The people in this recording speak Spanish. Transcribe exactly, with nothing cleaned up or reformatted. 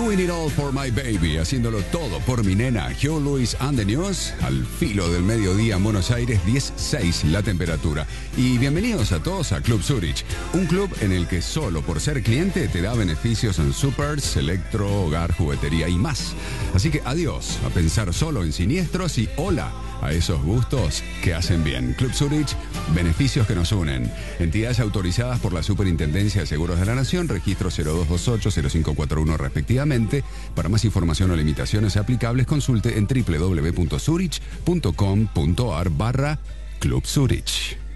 Doing it all for my baby, haciéndolo todo por mi nena. Hugh Lewis and the News, al filo del mediodía en Buenos Aires, diez seis la temperatura. Y bienvenidos a todos a Club Zurich, un club en el que solo por ser cliente te da beneficios en supers, electro, hogar, juguetería y más. Así que adiós a pensar solo en siniestros y hola a esos gustos que hacen bien. Club Zurich, beneficios que nos unen. Entidades autorizadas por la Superintendencia de Seguros de la Nación, registro cero dos dos ocho cero cinco cuatro uno respectivamente. Para más información o limitaciones aplicables, consulte en doble u doble u doble u punto zurich punto com punto a r barra Club Zurich.